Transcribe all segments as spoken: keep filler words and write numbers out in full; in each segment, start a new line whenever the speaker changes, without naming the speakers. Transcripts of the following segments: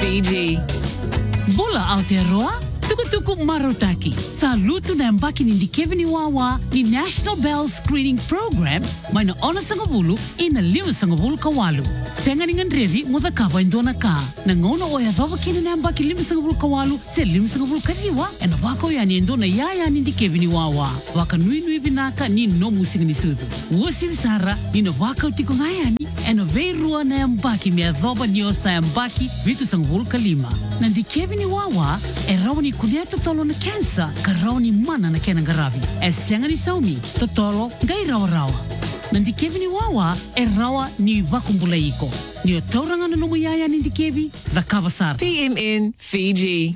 Fiji. Vola Aotearoa, tukutuku marotaki. Salutu na mbaki ni Kevin Wawa ni National Bell Screening Program, mai na ona sangabulu ina lima sangabulu kawalu. Senga ni ngandrevi muda kaba indona ka. Na ngona oya dhova kina na mbaki lima sangabulu kawalu, se lima sangabulu kariwa, ena wako ya ni indona yaya ni Kevin Wawa. Waka nui nui vinaka ni no musing ni sudu. Uosi visara ni na waka utiko ngayani, ena veirua na mbaki mea dhoba niosa mbaki vitu sangabulu kalima. Na ndi Kevin Wawa, e rauni kuneta tolo na cancer, ka rauni mana na kena garabi. E senga ni saumi, totolo ngai rawa rawa. Nandi Kevin Wawa, e rawa ni wakumbula iko. Ni o tauranga na lumu yaya ni Kevi, the Kavasar.
P M N Fiji.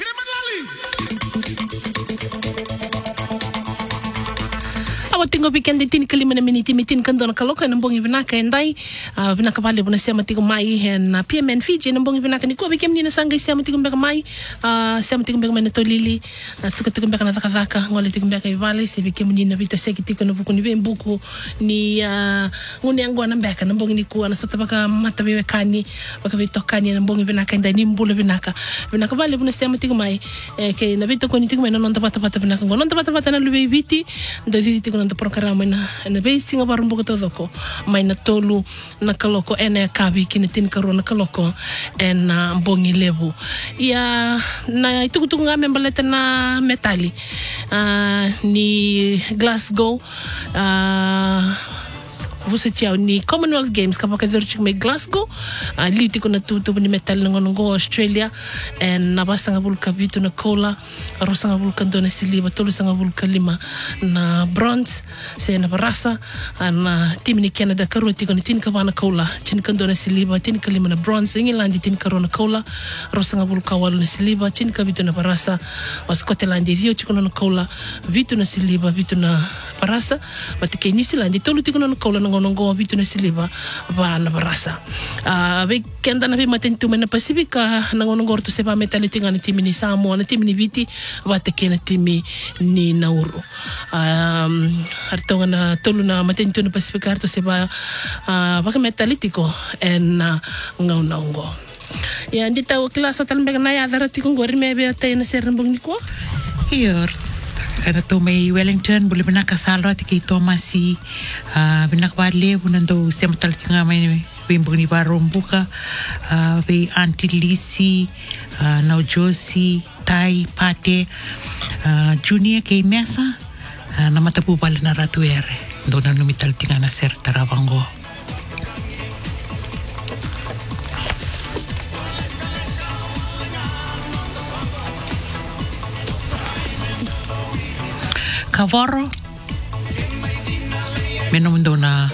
Tingo weekend tin kalima na miniti mitin kando na kaloka na mbongi vinaka endai uh, vinaka pale buna sema tigo mai hen P M N Fiji na mbongi vinaka ni ko bikem ni na sanga sema tigo mbeka mai uh, sema tigo mbeka na tolili uh, suka tigo mbeka na takazaka ngole tigo mbeka ivale se bikem ni na vito seki tigo na buku ni vembuku ni uh, ngune yangu na mbeka na mbongi ni kuwa na sota baka mata bewe kani baka vito kani na mbongi vinaka endai ni mbula vinaka vinaka pale buna sema tigo mai eh, ke na vito ko ni tigo mai na nonta pata pata vinaka ngononta pata pata na luwe viti ndo viti tigo na programa na na base nga barumbo ko toko mai na tolu na kaloko ene kabi kinitin karo na kaloko en uh, mbongi levu ya na itukutu nga membaleta na metali uh, ni Glasgow uh, Vusa ciao ni Commonwealth Games kapag kadurchik may Glasgow uh, liti ko na tuto ni metal ng ngongo Australia and nabasa nga bulka bito na cola arosa nga bulka do na siliba tulo sa nga bulka lima na bronze sa na barasa na team ni Canada karo tiko ni tin ka na cola tin ka do na siliba tin ka lima na bronze England tin ka ro na cola arosa nga bulka walo na siliba tin ka bito na barasa o Scotland dio chiko na cola bito na siliba bito na barasa batike ni Zealand tulo tiko na cola na ngongo bito na siliba ba na barasa a uh, kenda na maten tu na Pasifika na ngongo to sepa metality nga ni timi ni Samoa na timi ni Viti ba te kena timi ni Nauru um harto nga na tolo na maten tu na Pasifika to sepa uh, ba metalitico en uh, ngongo ya ndita o klasa talmbe na ya darati ko ngori mebe tay na sermbong ni ko
hier kana to may Wellington buli bina kasalo at kay Tomasi uh, binakwadle bunando semutal tinga may bimbuni barom buka uh, be Auntie Lisi uh, now Josie Tai Pate uh, Junior kay Mesa uh, na matapu pala na ratuere do na numital tinga na ser tarabango Kavaro menom do na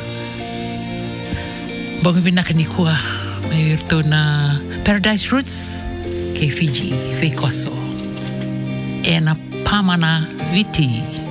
bong vinakanikuha may virto na Paradise Roots kay Fiji Feikoso e na Pamana Viti